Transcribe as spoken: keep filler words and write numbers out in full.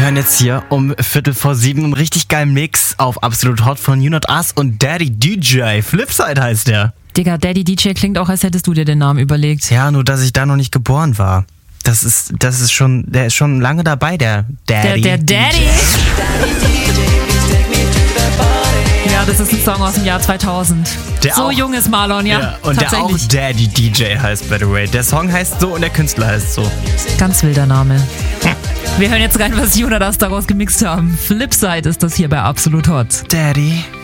hören jetzt hier um Viertel vor sieben einen richtig geilen Mix auf Absolut Hot von You Not Us und Daddy D J. Flipside heißt der. Digga, Daddy D J klingt auch, als hättest du dir den Namen überlegt. Ja, nur dass ich da noch nicht geboren war. Das ist, das ist schon, der ist schon lange dabei, der Daddy. Der, der Daddy? Ja, das ist ein Song aus dem Jahr zweitausend. Der so auch, jung ist Marlon, ja. ja und der auch Daddy D J heißt, by the way. Der Song heißt so und der Künstler heißt so. Ganz wilder Name. Wir hören jetzt rein, was You Not Us daraus gemixt haben. Flipside ist das hier bei Absolut Hot. Daddy.